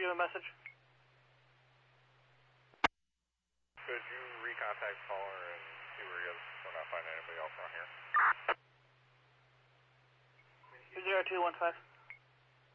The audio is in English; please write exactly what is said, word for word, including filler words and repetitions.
you a message? Could you recontact caller and see where he is? We're not finding anybody else around here. Zero two one five.